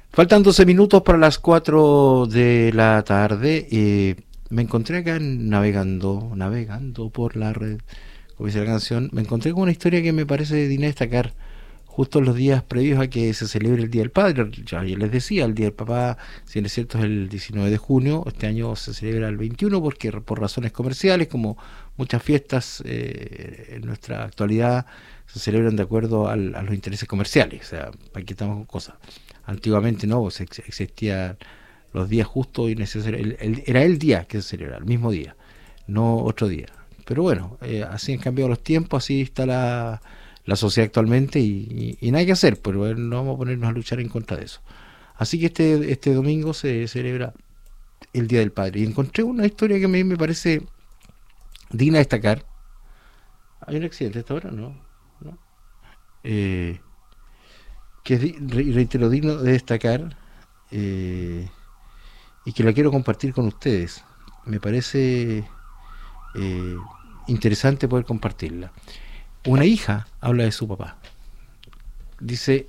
Faltan 12 minutos para las 4 de la tarde. Me encontré acá navegando por la red, como dice la canción. Me encontré con una historia que me parece digna de destacar. Justo en los días previos a que se celebre el Día del Padre, ya les decía, el Día del Papá, si bien es cierto, es el 19 de junio. Este año se celebra el 21 porque por razones comerciales, como muchas fiestas en nuestra actualidad se celebran de acuerdo a los intereses comerciales. O sea, aquí estamos con cosas. Antiguamente no, pues existían los días justos y necesarios. Era el día que se celebra, el mismo día, no otro día. Pero bueno, así han cambiado los tiempos, así está la sociedad actualmente y nada que hacer, pero bueno, no vamos a ponernos a luchar en contra de eso. Así que este domingo se celebra el Día del Padre. Y encontré una historia que a mí me parece digna de destacar. ¿Hay un accidente a esta hora? No. ¿No? Eh, que es, reitero, digno de destacar, eh, y que la quiero compartir con ustedes. Me parece eh, interesante poder compartirla. Una hija habla de su papá. Dice,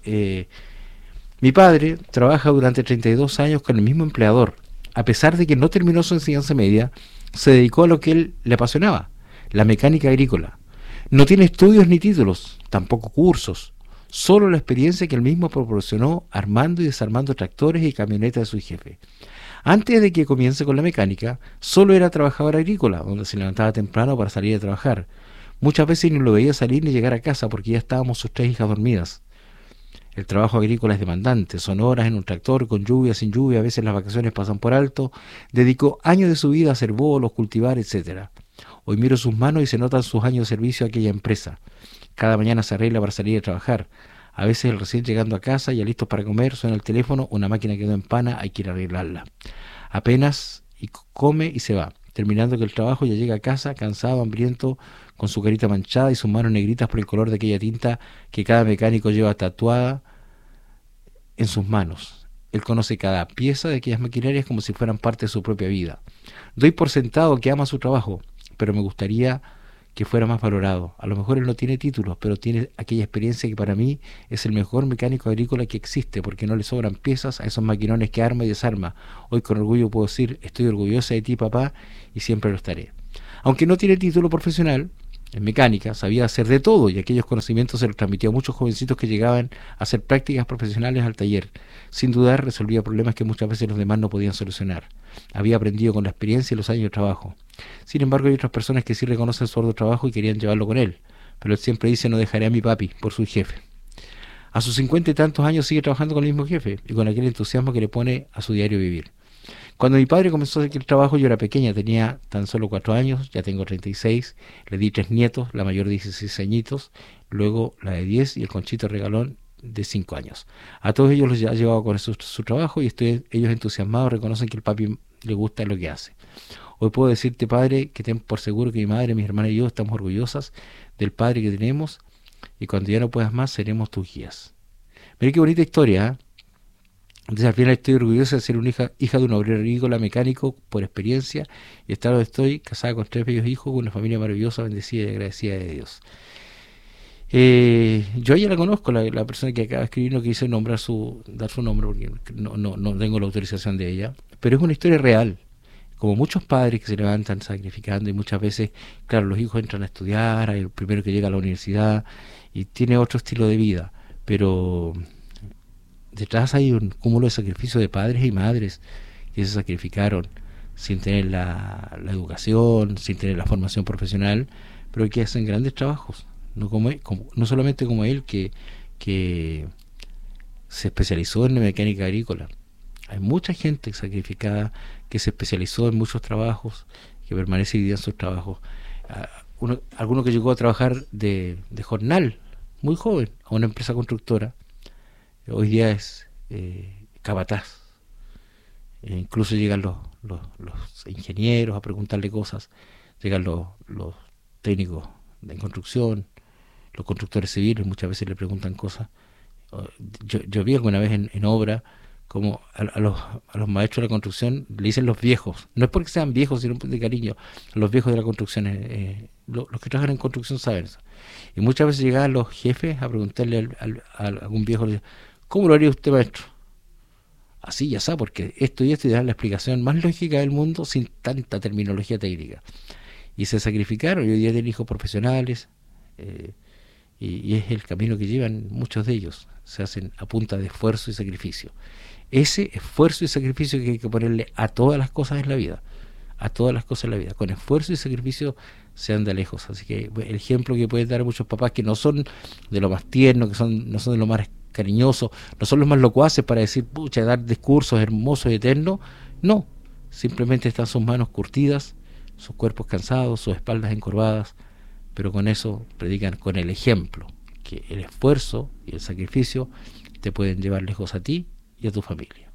mi padre trabaja durante 32 años con el mismo empleador. A pesar de que no terminó su enseñanza media, se dedicó a lo que él le apasionaba, la mecánica agrícola. No tiene estudios ni títulos, tampoco cursos, solo la experiencia que él mismo proporcionó armando y desarmando tractores y camionetas de su jefe. Antes de que comience con la mecánica, solo era trabajador agrícola, donde se levantaba temprano para salir a trabajar. Muchas veces ni lo veía salir ni llegar a casa porque ya estábamos sus 3 hijas dormidas. El trabajo agrícola es demandante, son horas en un tractor, con lluvia, sin lluvia, a veces las vacaciones pasan por alto. Dedicó años de su vida a hacer bolos, cultivar, etcétera. Hoy miro sus manos y se notan sus años de servicio a aquella empresa. Cada mañana se arregla para salir a trabajar. A veces el recién llegando a casa, ya listos para comer, suena el teléfono, una máquina quedó en pana, hay que ir a arreglarla. Apenas y come y se va. Terminando que el trabajo ya llega a casa, cansado, hambriento, con su carita manchada y sus manos negritas por el color de aquella tinta que cada mecánico lleva tatuada en sus manos. Él conoce cada pieza de aquellas maquinarias como si fueran parte de su propia vida. Doy por sentado que ama su trabajo, pero me gustaría que fuera más valorado. A lo mejor él no tiene títulos, pero tiene aquella experiencia que para mí es el mejor mecánico agrícola que existe, porque no le sobran piezas a esos maquinones que arma y desarma. Hoy con orgullo puedo decir, estoy orgullosa de ti, papá, y siempre lo estaré. Aunque no tiene título profesional en mecánica, sabía hacer de todo y aquellos conocimientos se los transmitió a muchos jovencitos que llegaban a hacer prácticas profesionales al taller. Sin dudar resolvía problemas que muchas veces los demás no podían solucionar. Había aprendido con la experiencia y los años de trabajo. Sin embargo, hay otras personas que sí reconocen su arduo trabajo y querían llevarlo con él. Pero él siempre dice, no dejaré a mi papi por su jefe. A sus 50 y tantos años sigue trabajando con el mismo jefe y con aquel entusiasmo que le pone a su diario vivir. Cuando mi padre comenzó a hacer el trabajo yo era pequeña, tenía tan solo 4 años, ya tengo 36, le di 3 nietos, la mayor de 16 añitos, luego la de 10 y el Conchito regalón de 5 años. A todos ellos los ha llevado con su trabajo y ellos entusiasmados reconocen que el papi le gusta lo que hace. Hoy puedo decirte, padre, que ten por seguro que mi madre, mi hermana y yo estamos orgullosas del padre que tenemos y cuando ya no puedas más seremos tus guías. Mira qué bonita historia, ¿eh? Entonces al final estoy orgullosa de ser una hija de un obrero agrícola mecánico por experiencia y estar donde estoy, casada con 3 bellos hijos, con una familia maravillosa, bendecida y agradecida de Dios. Yo ya la conozco, la persona que acaba de escribir, no quise dar su nombre porque no tengo la autorización de ella, pero es una historia real. Como muchos padres que se levantan sacrificando y muchas veces, claro, los hijos entran a estudiar, hay el primero que llega a la universidad y tiene otro estilo de vida, pero detrás hay un cúmulo de sacrificio de padres y madres que se sacrificaron sin tener la educación, sin tener la formación profesional, pero que hacen grandes trabajos, no solamente como él, que se especializó en la mecánica agrícola. Hay mucha gente sacrificada que se especializó en muchos trabajos, que permanece hoy día en sus trabajos. Alguno que llegó a trabajar de jornal, muy joven, a una empresa constructora, hoy día es capataz. Incluso llegan los ingenieros a preguntarle cosas, llegan los técnicos en construcción, los constructores civiles muchas veces le preguntan cosas. Yo vi alguna vez en obra como a los maestros de la construcción le dicen los viejos, no es porque sean viejos sino de cariño, los viejos de la construcción, los que trabajan en construcción saben eso. Y muchas veces llegaban los jefes a preguntarle a algún viejo, ¿cómo lo haría usted, maestro? así ya está, porque esto y esto, y dar la explicación más lógica del mundo sin tanta terminología técnica. Y se sacrificaron, y hoy día tienen hijos profesionales, eh, y es el camino que llevan muchos de ellos, se hacen a punta de esfuerzo y sacrificio. Ese esfuerzo y sacrificio que hay que ponerle a todas las cosas en la vida, a todas las cosas en la vida, con esfuerzo y sacrificio se anda lejos. Así que el ejemplo que pueden dar muchos papás que no son de lo más tierno, que no son de lo más cariñoso, no son los más locuaces para decir, pucha, dar discursos hermosos y eternos, no, simplemente están sus manos curtidas, sus cuerpos cansados, sus espaldas encorvadas, pero con eso predican con el ejemplo, que el esfuerzo y el sacrificio te pueden llevar lejos a ti y a tu familia.